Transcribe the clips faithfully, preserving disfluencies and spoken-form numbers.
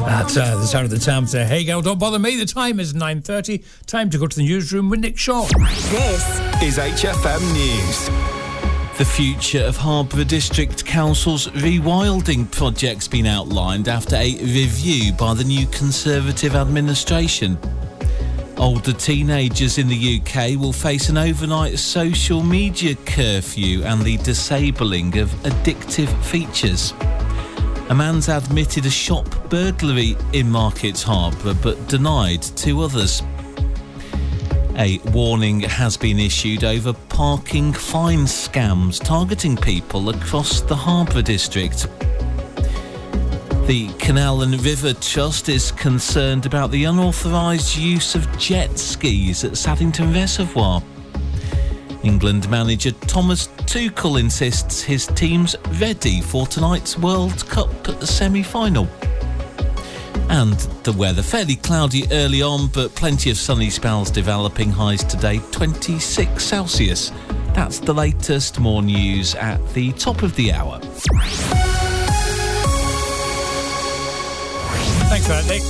That's uh, the sound of the Thames there. Hey girl, don't bother me. The time is nine thirty. Time to go to the newsroom with Nick Shaw. This is H F M News. The future of Harborough District Council's rewilding project's been outlined after a review by the new Conservative administration. Older teenagers in the U K will face an overnight social media curfew and the disabling of addictive features. A man's admitted a shop burglary in Markets Harbour but denied two others. A warning has been issued over parking fine scams targeting people across the Harbour District. The Canal and River Trust is concerned about the unauthorised use of jet skis at Saddington Reservoir. England manager Thomas Tuchel insists his team's ready for tonight's World Cup semi-final. And the weather, fairly cloudy early on, but plenty of sunny spells developing. Highs today, twenty-six Celsius. That's the latest. More news at the top of the hour. Thanks for that, Nick.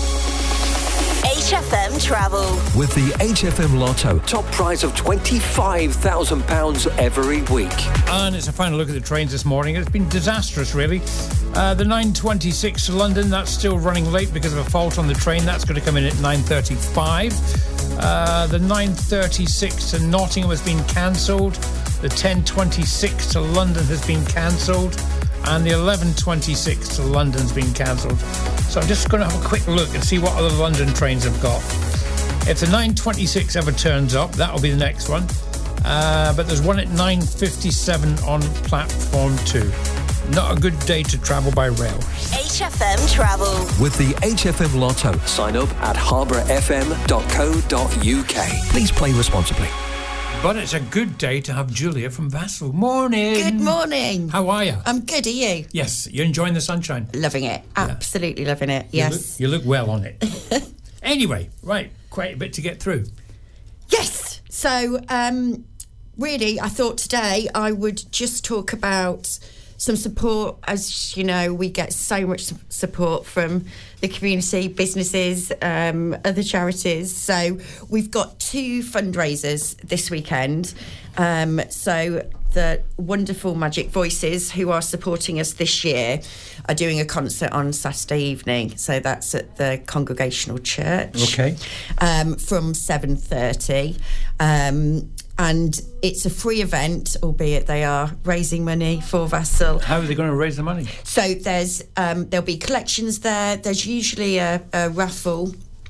H F M Travel. With the H F M Lotto, top prize of twenty-five thousand pounds every week. And it's a final look at the trains this morning. It's been disastrous, really. Uh, the nine twenty-six to London, that's still running late because of a fault on the train. That's going to come in at nine thirty-five. Uh, the nine thirty-six to Nottingham has been cancelled. The ten twenty-six to London has been cancelled. And the eleven twenty-six to London's been cancelled. So I'm just going to have a quick look and see what other London trains have got. If the nine twenty-six ever turns up, that'll be the next one. Uh, but there's one at nine fifty-seven on platform two. Not a good day to travel by rail. H F M Travel. With the H F M Lotto, sign up at harbour f m dot co dot u k. Please play responsibly. But it's a good day to have Julia from Vassal. Morning. Good morning. How are you? I'm good, are you? Yes. You're enjoying the sunshine? Loving it. Absolutely yeah. loving it, yes. You look, you look well on it. Anyway, right, quite a bit to get through. Yes. So, um, really, I thought today I would just talk about some support. As you know, we get so much support from the community, businesses, um, other charities. So we've got two fundraisers this weekend. Um, so the wonderful Magic Voices, who are supporting us this year, are doing a concert on Saturday evening. So that's at the Congregational Church. Okay. Um, from seven thirty. Um, and it's a free event, albeit they are raising money for Vassal. How are they going to raise the money? So there's um, there'll be collections there. There's usually a, a raffle,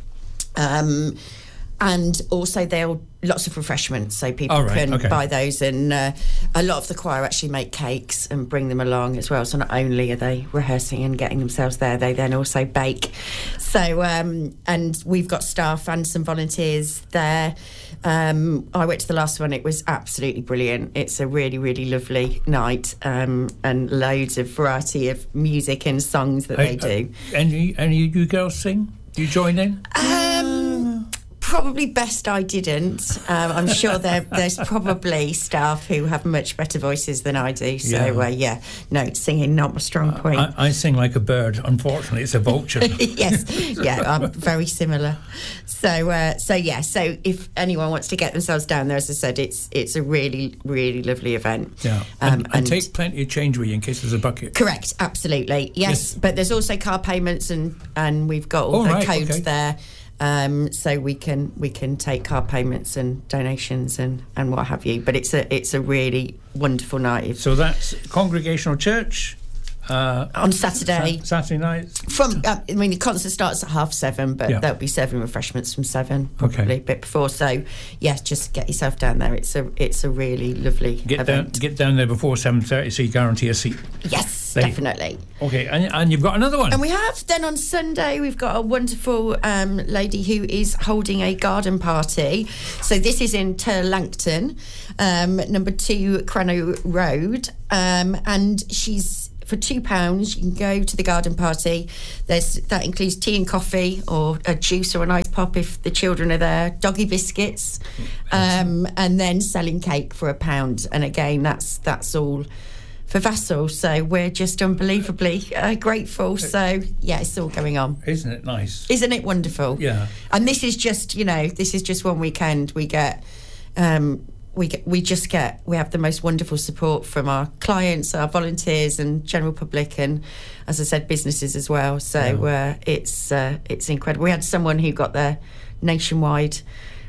um, and also they'll lots of refreshments, so people right, can okay. buy those. And uh, a lot of the choir actually make cakes and bring them along as well. So not only are they rehearsing and getting themselves there, they then also bake. So um, and we've got staff and some volunteers there. Um, I went to the last one. It was absolutely brilliant. It's a really, really lovely night, um, and loads of variety of music and songs that Hey, they do. Uh, any, any of you girls sing? Do you join in? Um, probably best I didn't. Um, I'm sure there, there's probably staff who have much better voices than I do. So, Yeah. uh, yeah, no, singing not my strong point. I, I sing like a bird. Unfortunately, it's a vulture. Yes, yeah, I'm very similar. So, uh, so yeah, so if anyone wants to get themselves down there, as I said, it's it's a really, really lovely event. Yeah, Um, and, and take plenty of change with you in case there's a bucket. Correct, absolutely, yes. Yes. But there's also car payments, and, and we've got all Oh, the right, codes okay. there, um, so we can we can take car payments and donations and, and what have you. But it's a it's a really wonderful night. If, So that's Congregational Church. Uh, on Saturday. Sa- Saturday night. From, uh, I mean, the concert starts at half seven, but Yeah. there'll be serving refreshments from seven, Okay. probably a bit before. So, yes, just get yourself down there. It's a it's a really lovely Get down, event. get down there before seven thirty, so you guarantee a seat. Yes, There you- definitely. Okay, and, and you've got another one. And we have then on Sunday we've got a wonderful um, lady who is holding a garden party. So this is in Turlangton, um, number two Crano Road, um, and she's. For two pounds, you can go to the garden party. There's that includes tea and coffee, or a juice or an ice pop if the children are there. Doggy biscuits, um, and then selling cake for a pound. And again, that's that's all for Vassal. So we're just unbelievably uh, grateful. So yeah, it's all going on. Isn't it nice? Isn't it wonderful? Yeah. And this is just, you know, this is just one weekend. We get, um, we get, we just get, we have the most wonderful support from our clients, our volunteers, and general public, and as I said, businesses as well. So yeah. uh, it's uh, it's incredible. We had someone who got their nationwide.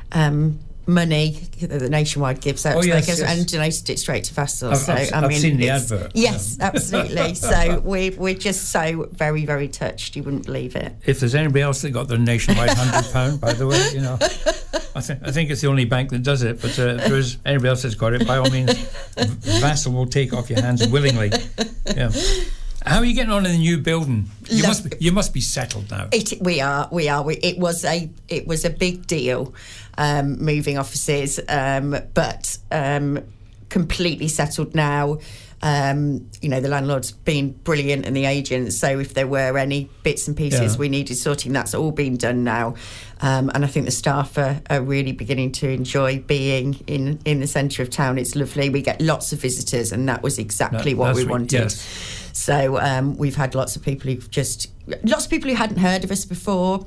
Um, money that the Nationwide gives out oh, to yes, yes. yes. and donated it straight to Vassal. I've, so I've, I I've mean, seen the advert. Yes, yeah. absolutely. So we we're just so very very touched. You wouldn't believe it. If there's anybody else that got the Nationwide hundred pound, by the way, you know, I think I think it's the only bank that does it. But uh, if there is anybody else that's got it, by all means, Vassal will take off your hands willingly. Yeah. How are you getting on in the new building? You Love- must be, you must be settled now. It, we are, we are. We, it was a, it was a big deal, um, moving offices, um, but um, completely settled now. Um, you know, the landlord's been brilliant and the agents. So if there were any bits and pieces Yeah. we needed sorting, that's all been done now. Um, and I think the staff are, are really beginning to enjoy being in, in the centre of town. It's lovely. We get lots of visitors, and that was exactly That- what that's we what- wanted. yes. So um, we've had lots of people who've just, lots of people who hadn't heard of us before.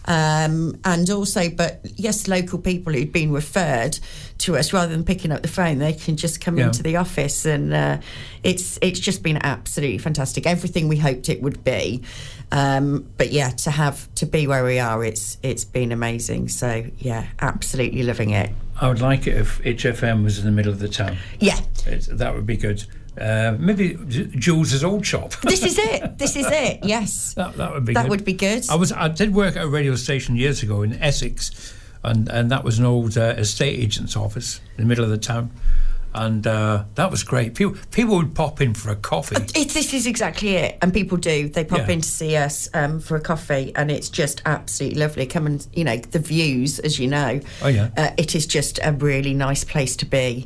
Um, and also, but yes, local people who'd been referred to us, rather than picking up the phone, they can just come Yeah. into the office, and uh, it's it's just been absolutely fantastic. Everything we hoped it would be, um, but yeah, to have to be where we are, it's it's been amazing. So yeah, absolutely loving it. I would like it if H F M was in the middle of the town. Yeah, It's, that would be good. Uh, maybe J- Jules' old shop. this is it. This is it. Yes, that, that would be. that good. would be good. I was. I did work at a radio station years ago in Essex, and, and that was an old uh, estate agent's office in the middle of the town, and uh, that was great. People people would pop in for a coffee. It, this is exactly it, and people do. They pop Yeah. in to see us um, for a coffee, and it's just absolutely lovely. Come and, you know, the views, as you know. Oh, yeah. Uh, it is just a really nice place to be.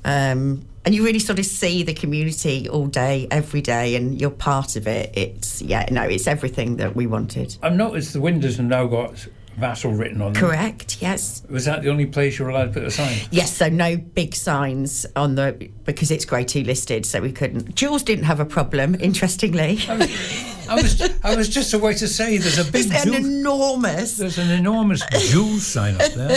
Um, and you really sort of see the community all day, every day, and you're part of it. It's, yeah, no, it's everything that we wanted. I've noticed the windows have now got Vassal written on them. Correct, yes. Was that the only place you were allowed to put a sign? Yes, so no big signs on the, because it's Grade two listed, so we couldn't. Jules didn't have a problem, interestingly. I was, I was, I was just a way to say there's a big It's an Jules, enormous... there's an enormous Jules sign up there.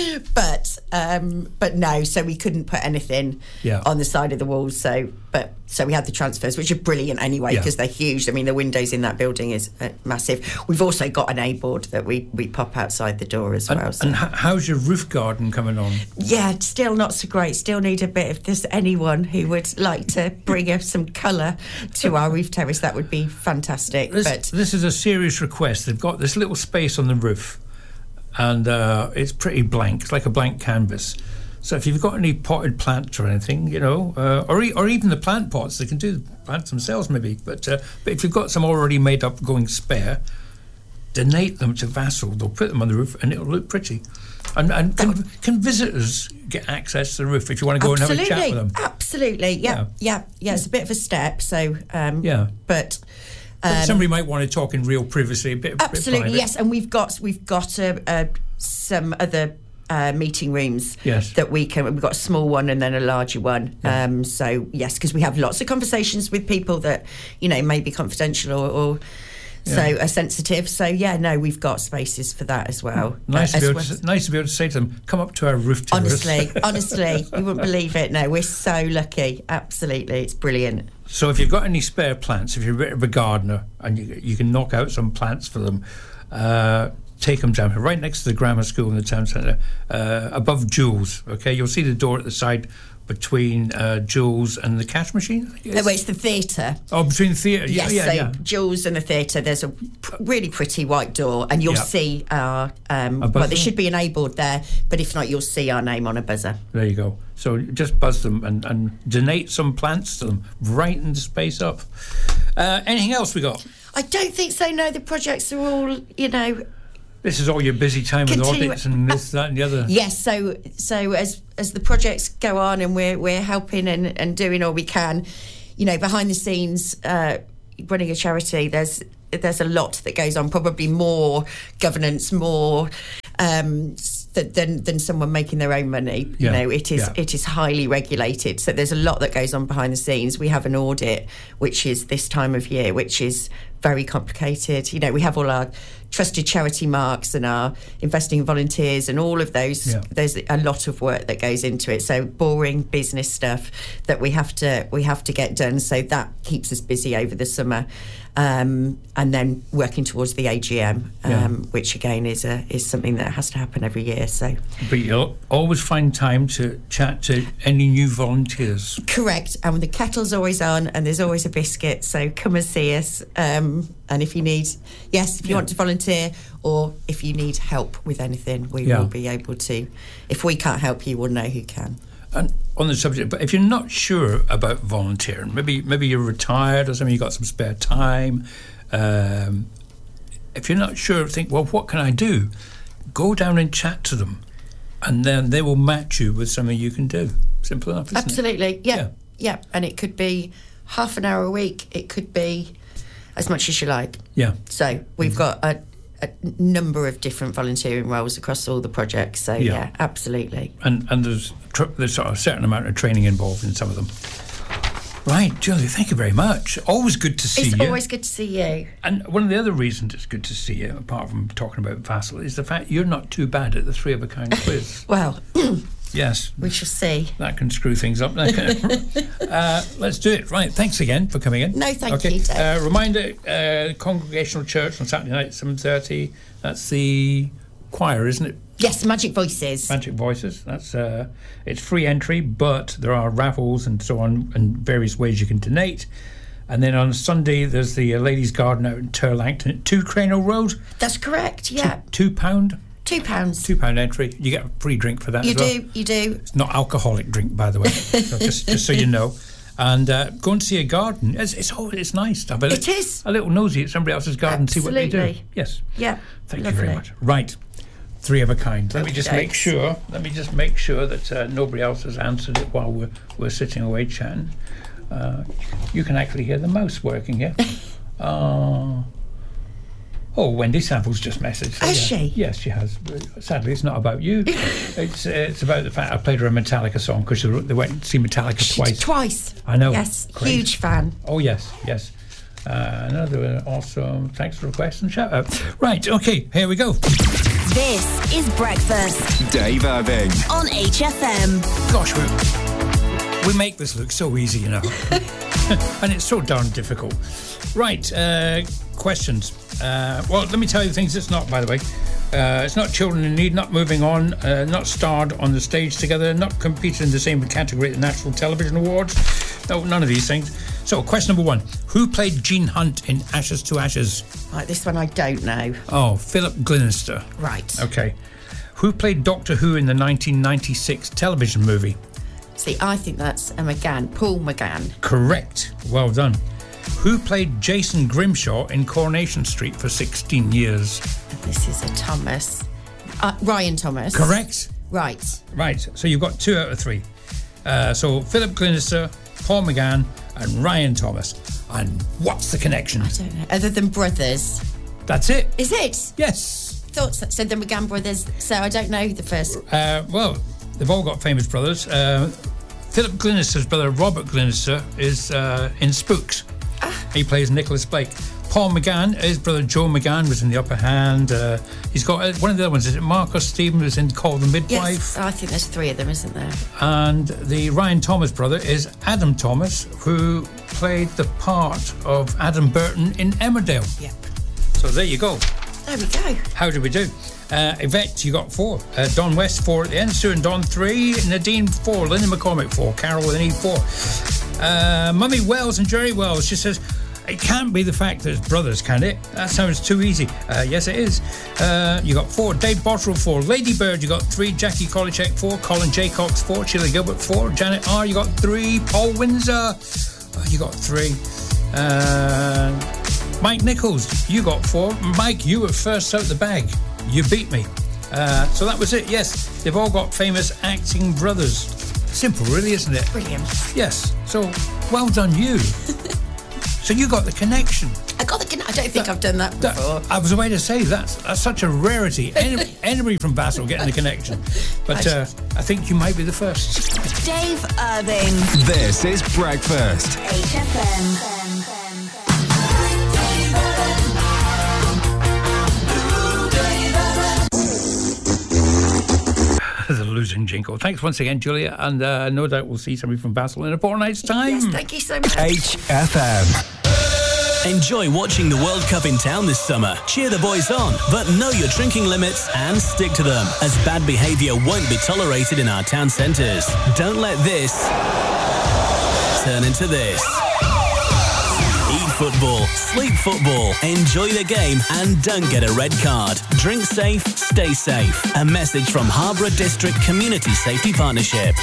but um, but no, so we couldn't put anything Yeah. on the side of the walls. So but so we had the transfers, which are brilliant anyway, Yeah. because they're huge. I mean, the windows in that building is uh, massive. We've also got an A board that we, we pop outside the door as And, well. So. and h- how's your roof garden coming on? Yeah, still not so great. Still need a bit. If there's anyone who would like to bring us some colour to our roof terrace, that would be fantastic. This, but this is a serious request. They've got this little space on the roof, and uh, it's pretty blank. It's like a blank canvas. So if you've got any potted plants or anything, you know, uh, or e- or even the plant pots, they can do the plants themselves maybe. But uh, but if you've got some already made up going spare, donate them to Vassal. They'll put them on the roof, and it'll look pretty. And, and can, can visitors get access to the roof if you want to go absolutely, and have a chat with them? Absolutely, yeah, yeah, yeah, yeah. It's a bit of a step, so um, Yeah. but. But Um, somebody might want to talk in real privacy, a bit, a bit absolutely, private. yes, and we've got we've got uh, uh, some other uh, meeting rooms Yes. that we can. We've got a small one and then a larger one. Yeah. Um, so yes, because we have lots of conversations with people that, you know, may be confidential or. or So Yeah. are sensitive. So yeah, no, we've got spaces for that as well. Nice, Uh, to be as able well- to, nice to be able to say to them, come up to our roof terrace. Honestly, honestly, you wouldn't believe it. No, we're so lucky. Absolutely, it's brilliant. So if you've got any spare plants, if you're a bit of a gardener and you, you can knock out some plants for them, uh, take them down. Right next to the grammar school in the town centre, uh, above Jules, okay? You'll see the door at the side between uh, Jules and the cash machine, I guess? No, well, it's the theatre. Oh, between the theatre. Yes, yeah, so yeah. Jules and the theatre, there's a pr- really pretty white door, and you'll Yeah. see our. Um, A well, buzzer? there should be an A board there, but if not, you'll see our name on a buzzer. There you go. So just buzz them and, and donate some plants to them. Brighten the space up. Uh, anything else we got? I don't think so. No, the projects are all, you know. This is all your busy time with Continue- audits and this, that, and the other. Yes, so so as as the projects go on and we're we're helping and, and doing all we can, you know, behind the scenes, uh, running a charity, there's there's a lot that goes on. Probably more governance, more um, th- than than someone making their own money. You Yeah. know, it is Yeah. it is highly regulated. So there's a lot that goes on behind the scenes. We have an audit, which is this time of year, which is very complicated. You know, we have all our trusted charity marks and our investing in volunteers and all of those. Yeah. There's a lot of work that goes into it. So boring business stuff that we have to we have to get done. So that keeps us busy over the summer, um, and then working towards the A G M, um, Yeah. which again is a is something that has to happen every year. So But you'll always find time to chat to any new volunteers. correct, and the kettle's always on, and there's always a biscuit. So come and see us. Um, and if you need, yes, if you Yeah. want to volunteer, or if you need help with anything, we Yeah. will be able to. If we can't help you, we'll know who can. And on the subject, but if you're not sure about volunteering, maybe maybe you're retired or something, you've got some spare time. Um, if you're not sure, think, well, what can I do? Go down and chat to them, and then they will match you with something you can do. Simple enough, isn't it? Absolutely, yeah, Yeah. yeah. And it could be half an hour a week. It could be as much as you like. Yeah. So we've Mm-hmm. got a, a number of different volunteering roles across all the projects. So Yeah. yeah, absolutely. And and there's tr- there's sort of a certain amount of training involved in some of them. Right, Julie, thank you very much. Always good to see It's you. always good to see you. And one of the other reasons it's good to see you, apart from talking about Vassal, is the fact you're not too bad at the three of a kind quiz. Well, Yes, we shall see. that can screw things up. uh, let's do it. Right, thanks again for coming in. No, thank okay. you, Dave. Uh, reminder, uh, Congregational Church on Saturday night at seven thirty. That's the choir, isn't it? Yes, Magic Voices. Magic Voices. That's uh, it's free entry, but there are raffles and so on, and various ways you can donate. And then on Sunday, there's the uh, Ladies' Garden out in Turlangton at two Cranell Road. That's correct. Yeah, Two pound, two pounds. two pound entry. You get a free drink for that. You as well. do, you do. It's not alcoholic drink, by the way. So just, just so you know. And uh, go and see a garden. It's it's, oh, it's nice to have a, It is. a little nosy at somebody else's garden and see what they do. Absolutely. Yes. Yeah, Thank lovely. you very much. Right. Three of a kind. Let me just Okay. make sure. Let me just make sure that uh, nobody else has answered it while we're we're sitting away chatting. Uh, you can actually hear the mouse working here. uh, oh, Wendy Sample's just messaged. Has Yeah. she? Yes, she has. Sadly, it's not about you. it's uh, it's about the fact I played her a Metallica song because they went to see Metallica twice. Twice. I know. Yes, Crazy. huge fan. Oh yes, yes. Uh, another awesome. Thanks for the request and shout out. Right. Okay. Here we go. This is Breakfast Dave Irving. on H F M. Gosh, we, we make this look so easy, you know. And it's so darn difficult. Right, uh, questions. Uh, well, let me tell you things it's not, by the way. Uh, it's not Children in Need, not Moving On, uh, not starred on the stage together, not competed in the same category at the National Television Awards. No, none of these things. So, question number one. Who played Gene Hunt in Ashes to Ashes? Right, this one I don't know. Oh, Philip Glenister. Right. Okay. Who played Doctor Who in the nineteen ninety-six television movie? See, I think that's a McGann, Paul McGann. Correct. Well done. Who played Jason Grimshaw in Coronation Street for sixteen years? This is a Thomas. Uh, Ryan Thomas. Correct. Right. Right. So you've got two out of three. Uh, so Philip Glenister, Paul McGann, and Ryan Thomas. And what's the connection? I don't know. Other than brothers. That's it. Is it? Yes. Thought so. Said the McGann brothers, so I don't know the first. Uh, well, they've all got famous brothers. Uh, Philip Glenister's brother, Robert Glenister, is uh, in Spooks. Ah. He plays Nicholas Blake. Paul McGann, his brother Joe McGann was in The Upper Hand. Uh, he's got uh, one of the other ones. Is it Marcus Stephen was in Call the Midwife? Yes, I think there's three of them, isn't there? And the Ryan Thomas brother is Adam Thomas, who played the part of Adam Burton in Emmerdale. Yep. So there you go. There we go. How did we do? Uh, Yvette, you got four. Uh, Don West, four at the end. Sue and Don, three. Nadine, four. Linda McCormick, four. Carol with an E, four. Uh, Mummy Wells and Jerry Wells, she says, it can't be the fact that it's brothers, can it? That sounds too easy. Uh, yes, it is. Uh, you got four. Dave Bottrell, four. Lady Bird, you got three. Jackie Kolicek, four. Colin Jaycox, four. Sheila Gilbert, four. Janet R, you got three. Paul Windsor, oh, you got three. Uh, Mike Nichols, you got four. Mike, you were first out the bag. You beat me. Uh, so that was it, yes. They've all got famous acting brothers. Simple, really, isn't it? Brilliant. Yes. So, well done you. So you got the connection. I got the. I don't think that, I've done that before. That, I was about to say that's, that's such a rarity. Any, anybody from Basel getting the connection, but uh, I think you might be the first. Dave Irving. This is Breakfast. H F M. The losing jingle. Thanks once again, Julia, and uh, no doubt we'll see somebody from Basel in a fortnight's time. Yes, thank you so much. H F M. Enjoy watching the World Cup in town this summer. Cheer the boys on, but know your drinking limits and stick to them, as bad behaviour won't be tolerated in our town centres. Don't let this turn into this. Eat football, sleep football, enjoy the game, and don't get a red card. Drink safe, stay safe. A message from Harborough District Community Safety Partnership.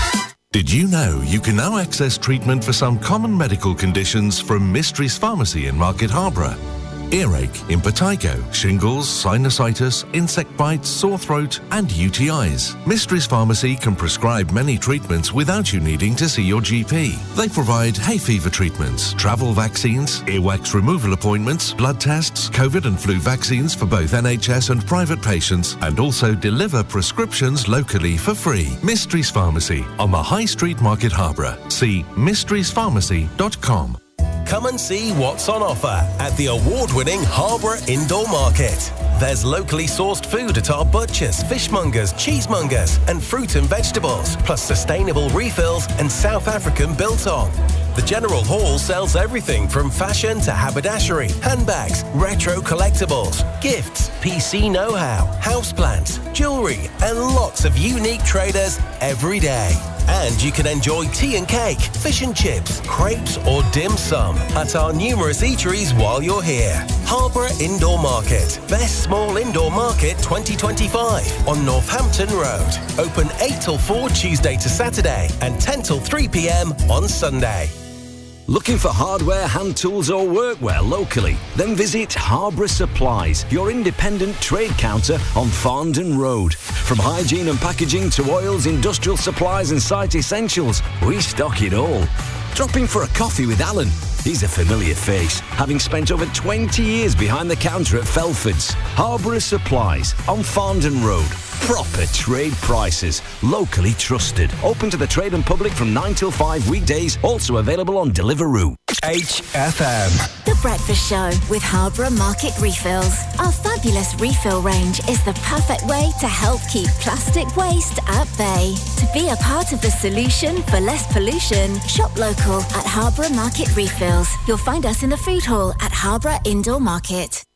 Did you know you can now access treatment for some common medical conditions from Mysteries Pharmacy in Market Harborough? Earache, impetigo, shingles, sinusitis, insect bites, sore throat, and U T Is. Mysteries Pharmacy can prescribe many treatments without you needing to see your G P. They provide hay fever treatments, travel vaccines, earwax removal appointments, blood tests, COVID and flu vaccines for both N H S and private patients, and also deliver prescriptions locally for free. Mysteries Pharmacy on the High Street, Market Harborough. See mysteries pharmacy dot com. Come and see what's on offer at the award-winning Harborough Indoor Market. There's locally sourced food at our butchers, fishmongers, cheesemongers and fruit and vegetables, plus sustainable refills and South African biltong. The General Hall sells everything from fashion to haberdashery, handbags, retro collectibles, gifts, P C know-how, houseplants, jewellery and lots of unique traders every day. And you can enjoy tea and cake, fish and chips, crepes or dim sum at our numerous eateries while you're here. Harborough Indoor Market, Best Small Indoor Market twenty twenty-five on Northampton Road. Open eight till four Tuesday to Saturday and ten till three p m on Sunday. Looking for hardware, hand tools or workwear locally? Then visit Harborough Supplies, your independent trade counter on Farndon Road. From hygiene and packaging to oils, industrial supplies and site essentials, we stock it all. Drop in for a coffee with Alan. He's a familiar face, having spent over twenty years behind the counter at Felford's. Harborough Supplies on Farndon Road. Proper trade prices, locally trusted. Open to the trade and public from nine till five weekdays, also available on Deliveroo. H F M. The Breakfast Show with Harborough Market Refills. Our fabulous refill range is the perfect way to help keep plastic waste at bay. To be a part of the solution for less pollution, shop local at Harborough Market Refills. You'll find us in the food hall at Harborough Indoor Market.